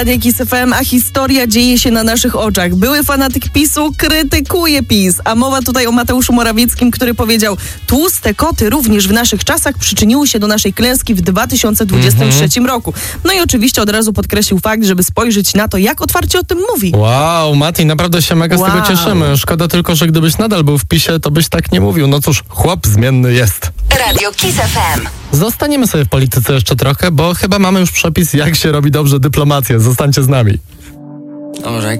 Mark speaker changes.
Speaker 1: Kiss FM, a historia dzieje się na naszych oczach. Były fanatyk PiS-u krytykuje PiS, a mowa tutaj o Mateuszu Morawieckim, który powiedział: tłuste koty również w naszych czasach przyczyniły się do naszej klęski w 2023 roku. No i oczywiście od razu podkreślił fakt, żeby spojrzeć na to, jak otwarcie o tym mówi.
Speaker 2: Wow, Mati, naprawdę się mega z tego cieszymy. Szkoda tylko, że gdybyś nadal był w PiS-ie, to byś tak nie mówił. No cóż, chłop zmienny jest.
Speaker 3: Radio Kiss FM.
Speaker 2: Zostaniemy sobie w polityce jeszcze trochę, bo chyba mamy już przepis, jak się robi dobrze dyplomację. Zostańcie z nami.
Speaker 4: Alright.